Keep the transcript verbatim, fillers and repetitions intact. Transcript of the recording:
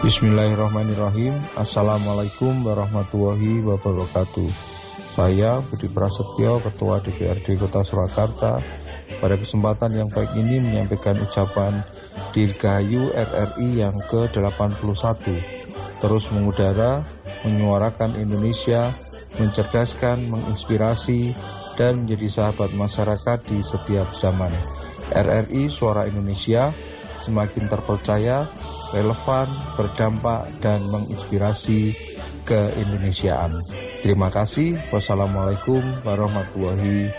Bismillahirrahmanirrahim. Assalamualaikum warahmatullahi wabarakatuh. Saya Budi Prasetyo, Ketua D P R D Kota Surakarta, pada kesempatan yang baik ini menyampaikan ucapan Dirgahayu R R I yang ke delapan puluh satu, terus mengudara, menyuarakan Indonesia, mencerdaskan, menginspirasi, dan menjadi sahabat masyarakat di setiap zaman. R R I Suara Indonesia semakin terpercaya, relevan, berdampak, dan menginspirasi keindonesiaan. Terima kasih. Wassalamualaikum warahmatullahi wabarakatuh.